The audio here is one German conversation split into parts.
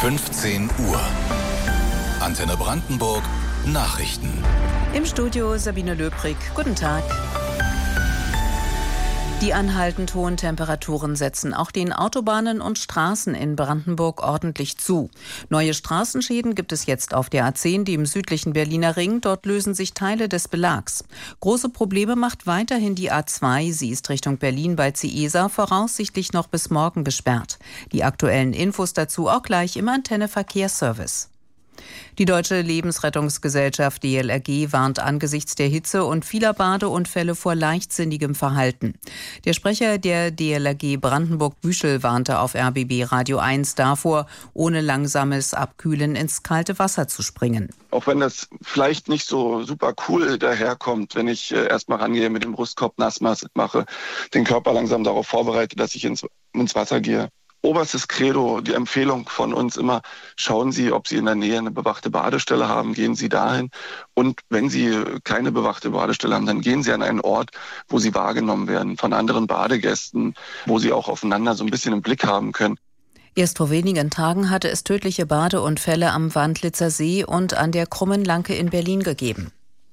15 Uhr. Antenne Brandenburg Nachrichten. Im Studio Sabine Löbrig. Guten Tag. Die anhaltend hohen Temperaturen setzen auch den Autobahnen und Straßen in Brandenburg ordentlich zu. Neue Straßenschäden gibt es jetzt auf der A10, die im südlichen Berliner Ring. Dort lösen sich Teile des Belags. Große Probleme macht weiterhin die A2. Sie ist Richtung Berlin bei Ciesa voraussichtlich noch bis morgen gesperrt. Die aktuellen Infos dazu auch gleich im Antenne Verkehrsservice. Die Deutsche Lebensrettungsgesellschaft DLRG warnt angesichts der Hitze und vieler Badeunfälle vor leichtsinnigem Verhalten. Der Sprecher der DLRG Brandenburg-Büschel warnte auf RBB Radio 1 davor, ohne langsames Abkühlen ins kalte Wasser zu springen. Auch wenn das vielleicht nicht so super cool daherkommt, wenn ich erstmal rangehe, mit dem Brustkorb nass mache, den Körper langsam darauf vorbereite, dass ich ins Wasser gehe. Oberstes Credo, die Empfehlung von uns immer, schauen Sie, ob Sie in der Nähe eine bewachte Badestelle haben, gehen Sie dahin. Und wenn Sie keine bewachte Badestelle haben, dann gehen Sie an einen Ort, wo Sie wahrgenommen werden von anderen Badegästen, wo Sie auch aufeinander so ein bisschen im Blick haben können. Erst vor wenigen Tagen hatte es tödliche Badeunfälle am Wandlitzer See und an der Krummen Lanke in Berlin gegeben.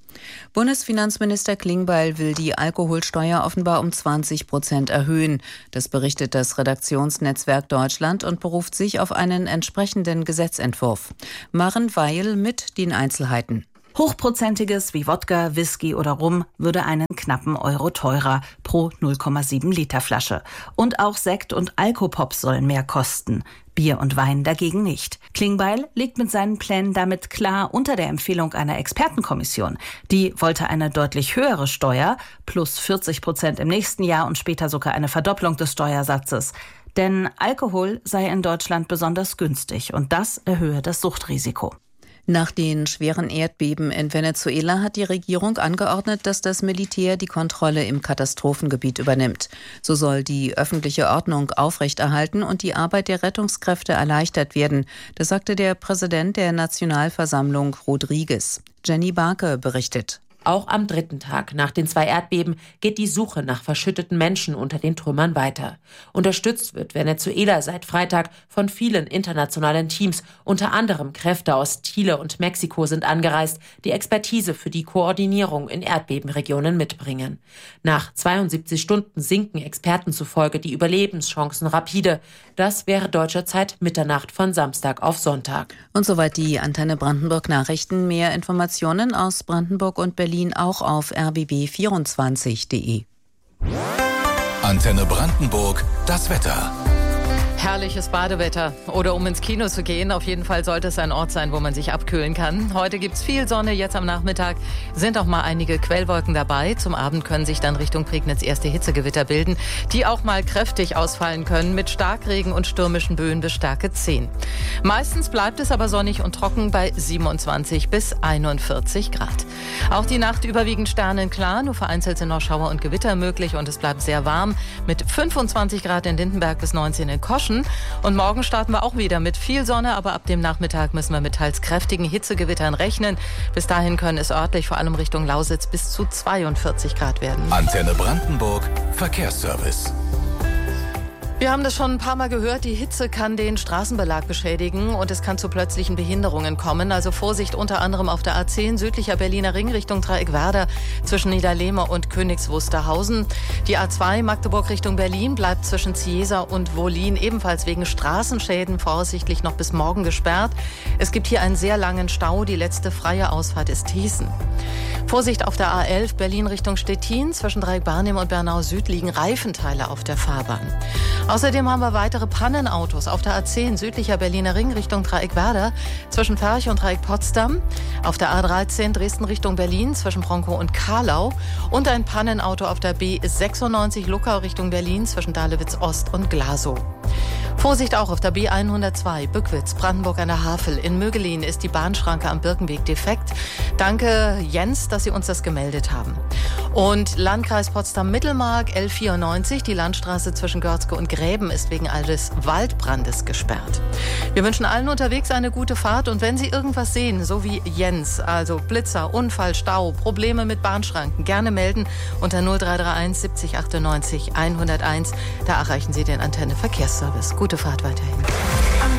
Bundesfinanzminister Klingbeil will die Alkoholsteuer offenbar um 20% erhöhen. Das berichtet das Redaktionsnetzwerk Deutschland und beruft sich auf einen entsprechenden Gesetzentwurf. Maren Weil mit den Einzelheiten. Hochprozentiges wie Wodka, Whisky oder Rum würde einen knappen Euro teurer pro 0,7 Liter Flasche. Und auch Sekt und Alkopops sollen mehr kosten. Bier und Wein dagegen nicht. Klingbeil liegt mit seinen Plänen damit klar unter der Empfehlung einer Expertenkommission. Die wollte eine deutlich höhere Steuer, plus 40% im nächsten Jahr und später sogar eine Verdopplung des Steuersatzes. Denn Alkohol sei in Deutschland besonders günstig und das erhöhe das Suchtrisiko. Nach den schweren Erdbeben in Venezuela hat die Regierung angeordnet, dass das Militär die Kontrolle im Katastrophengebiet übernimmt. So soll die öffentliche Ordnung aufrechterhalten und die Arbeit der Rettungskräfte erleichtert werden. Das sagte der Präsident der Nationalversammlung Rodriguez. Jenny Barke berichtet. Auch am dritten Tag nach den 2 Erdbeben geht die Suche nach verschütteten Menschen unter den Trümmern weiter. Unterstützt wird Venezuela seit Freitag von vielen internationalen Teams. Unter anderem Kräfte aus Chile und Mexiko sind angereist, die Expertise für die Koordinierung in Erdbebenregionen mitbringen. Nach 72 Stunden sinken Experten zufolge die Überlebenschancen rapide. Das wäre deutscher Zeit Mitternacht von Samstag auf Sonntag. Und soweit die Antenne Brandenburg Nachrichten. Mehr Informationen aus Brandenburg und Berlin auch auf rbb24.de. Antenne Brandenburg, das Wetter. Herrliches Badewetter oder um ins Kino zu gehen. Auf jeden Fall sollte es ein Ort sein, wo man sich abkühlen kann. Heute gibt's viel Sonne, jetzt am Nachmittag sind auch mal einige Quellwolken dabei. Zum Abend können sich dann Richtung Prignitz erste Hitzegewitter bilden, die auch mal kräftig ausfallen können mit Starkregen und stürmischen Böen bis Stärke 10. Meistens bleibt es aber sonnig und trocken bei 27 bis 41 Grad. Auch die Nacht überwiegend sternenklar, nur vereinzelt sind noch Schauer und Gewitter möglich und es bleibt sehr warm mit 25 Grad in Lindenberg bis 19 in Koschen. Und morgen starten wir auch wieder mit viel Sonne, aber ab dem Nachmittag müssen wir mit teils kräftigen Hitzegewittern rechnen. Bis dahin können es örtlich, vor allem Richtung Lausitz, bis zu 42 Grad werden. Antenne Brandenburg, Verkehrsservice. Wir haben das schon ein paar Mal gehört, die Hitze kann den Straßenbelag beschädigen und es kann zu plötzlichen Behinderungen kommen. Also Vorsicht unter anderem auf der A10 südlicher Berliner Ring Richtung Dreieckwerder zwischen Niederlehme und Königs Wusterhausen. Die A2 Magdeburg Richtung Berlin bleibt zwischen Ciesa und Wohlin ebenfalls wegen Straßenschäden voraussichtlich noch bis morgen gesperrt. Es gibt hier einen sehr langen Stau, die letzte freie Ausfahrt ist Thießen. Vorsicht auf der A11 Berlin Richtung Stettin. Zwischen Dreieck-Barnim und Bernau Süd liegen Reifenteile auf der Fahrbahn. Außerdem haben wir weitere Pannenautos auf der A10 südlicher Berliner Ring Richtung Dreieckwerder zwischen Ferch und Dreieck-Potsdam. Auf der A13 Dresden Richtung Berlin zwischen Bronkow und Karlau. Und ein Pannenauto auf der B96 Luckau Richtung Berlin zwischen Dahlewitz Ost und Glasow. Vorsicht auch auf der B102 Bückwitz, Brandenburg an der Havel. In Mögelin ist die Bahnschranke am Birkenweg defekt. Danke Jens, dass Sie uns das gemeldet haben. Und Landkreis Potsdam-Mittelmark, L94, die Landstraße zwischen Görzke und Gräben ist wegen eines Waldbrandes gesperrt. Wir wünschen allen unterwegs eine gute Fahrt und wenn Sie irgendwas sehen, so wie Jens, also Blitzer, Unfall, Stau, Probleme mit Bahnschranken, gerne melden unter 0331 70 98 101. Da erreichen Sie den Antenne Verkehrsservice. Gute Fahrt weiterhin. Antenne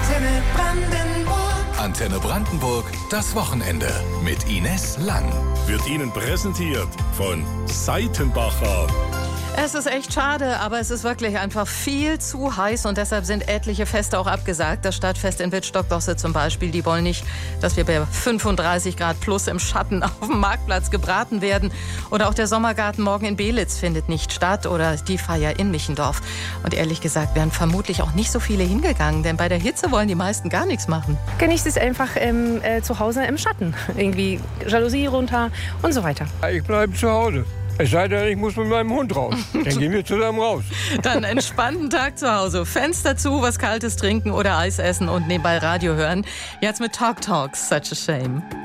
Antenne Brandenburg, das Wochenende mit Ines Lang. Wird Ihnen präsentiert von Seitenbacher. Es ist echt schade, aber es ist wirklich einfach viel zu heiß und deshalb sind etliche Feste auch abgesagt. Das Stadtfest in Wittstock-Dosse zum Beispiel, die wollen nicht, dass wir bei 35 Grad plus im Schatten auf dem Marktplatz gebraten werden. Oder auch der Sommergarten morgen in Belitz findet nicht statt oder die Feier in Michendorf. Und ehrlich gesagt wären vermutlich auch nicht so viele hingegangen, denn bei der Hitze wollen die meisten gar nichts machen. Genießt es einfach zu Hause im Schatten. Irgendwie Jalousie runter und so weiter. Ich bleibe zu Hause. Es sei denn, ich muss mit meinem Hund raus. Dann gehen wir zusammen raus. Dann entspannten Tag zu Hause. Fenster zu, was Kaltes trinken oder Eis essen und nebenbei Radio hören. Jetzt mit Talk Talks, Such a Shame.